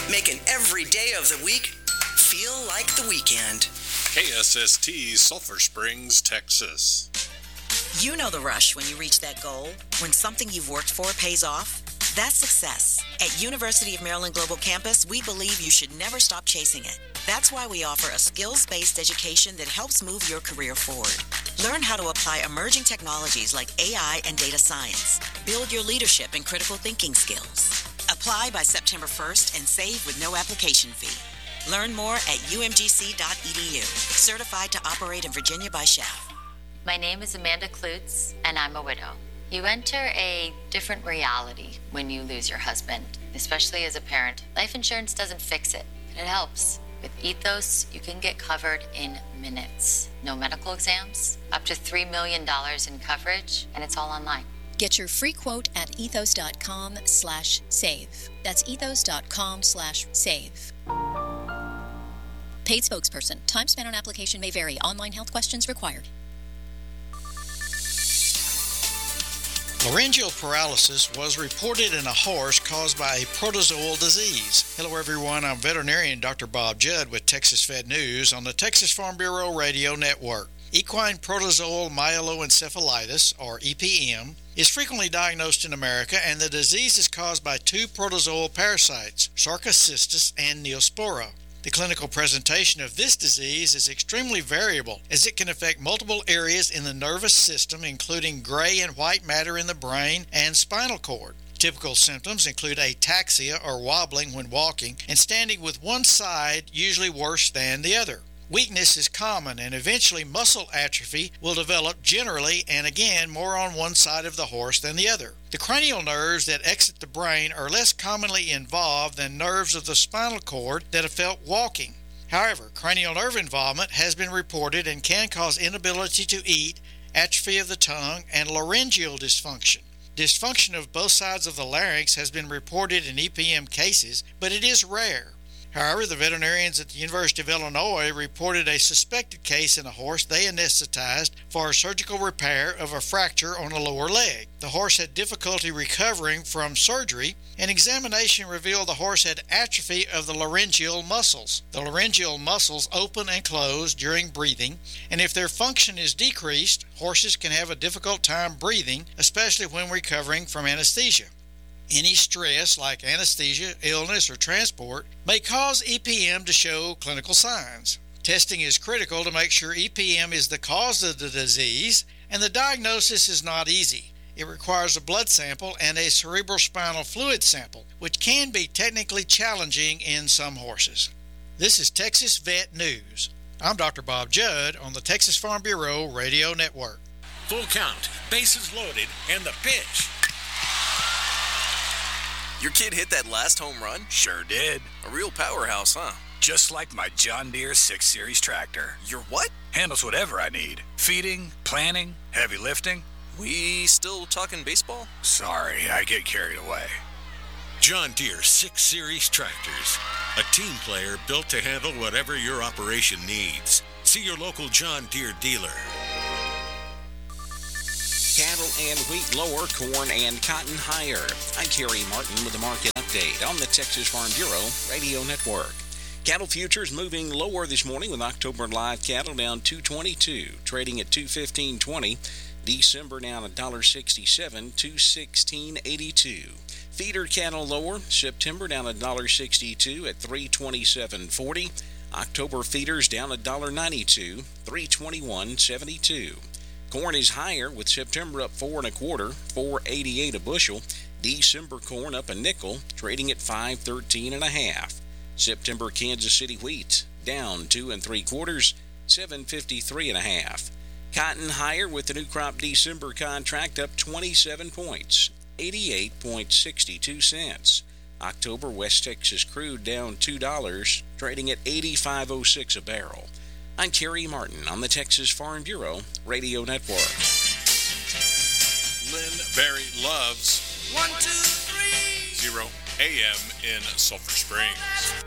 making every day of the week feel like the weekend. KSST, Sulphur Springs, Texas. You know the rush when you reach that goal, when something you've worked for pays off. That's success. At University of Maryland Global Campus, we believe you should never stop chasing it. That's why we offer a skills-based education that helps move your career forward. Learn how to apply emerging technologies like AI and data science. Build your leadership and critical thinking skills. Apply by September 1st and save with no application fee. Learn more at umgc.edu. Certified to operate in Virginia by SCHAF. My name is Amanda Klutz, and I'm a widow. You enter a different reality when you lose your husband, especially as a parent. Life insurance doesn't fix it, but it helps. With Ethos, you can get covered in minutes. No medical exams, up to $3 million in coverage, and it's all online. Get your free quote at ethos.com/save. That's ethos.com/save. Paid spokesperson. Time spent on application may vary. Online health questions required. Laryngeal paralysis was reported in a horse caused by a protozoal disease. Hello everyone, I'm veterinarian Dr. Bob Judd with Texas Vet News on the Texas Farm Bureau Radio Network. Equine protozoal myeloencephalitis, or EPM, is frequently diagnosed in America, and the disease is caused by two protozoal parasites, Sarcocystis and Neospora. The clinical presentation of this disease is extremely variable, as it can affect multiple areas in the nervous system, including gray and white matter in the brain and spinal cord. Typical symptoms include ataxia, or wobbling when walking, and standing with one side usually worse than the other. Weakness is common, and eventually muscle atrophy will develop generally and again more on one side of the horse than the other. The cranial nerves that exit the brain are less commonly involved than nerves of the spinal cord that affect walking. However, cranial nerve involvement has been reported and can cause inability to eat, atrophy of the tongue, and laryngeal dysfunction. Dysfunction of both sides of the larynx has been reported in EPM cases, but it is rare. However, the veterinarians at the University of Illinois reported a suspected case in a horse they anesthetized for a surgical repair of a fracture on a lower leg. The horse had difficulty recovering from surgery. An examination revealed the horse had atrophy of the laryngeal muscles. The laryngeal muscles open and close during breathing, and if their function is decreased, horses can have a difficult time breathing, especially when recovering from anesthesia. Any stress, like anesthesia, illness, or transport, may cause EPM to show clinical signs. Testing is critical to make sure EPM is the cause of the disease, and the diagnosis is not easy. It requires a blood sample and a cerebrospinal fluid sample, which can be technically challenging in some horses. This is Texas Vet News. I'm Dr. Bob Judd on the Texas Farm Bureau Radio Network. Full count, bases loaded, and the pitch. Your kid hit that last home run? Sure did. A real powerhouse, huh? Just like my John Deere 6 Series tractor. Your what? Handles whatever I need. Feeding, planting, heavy lifting. We still talking baseball? Sorry, I get carried away. John Deere 6 Series tractors. A team player built to handle whatever your operation needs. See your local John Deere dealer. Cattle and wheat lower, corn and cotton higher. I'm Kerry Martin with the market update on the Texas Farm Bureau Radio Network. Cattle futures moving lower this morning with October live cattle down $2.22, trading at $215.20. December down $1.67, $216.82. Feeder cattle lower, September down $1.62 at $327.40. October feeders down $1.92, $321.72. Corn is higher with September up 4 1/4, $4.88 a bushel. December corn up a nickel, trading at $5.13 1/2. September Kansas City wheat down 2 3/4, $7.53 1/2. Cotton higher with the new crop December contract up 27 points, 88.62 cents. October West Texas crude down $2, trading at $85.06 a barrel. I'm Kerry Martin on the Texas Farm Bureau Radio Network. Lynn Berry loves 1, 2, 3 0 AM in Sulphur Springs.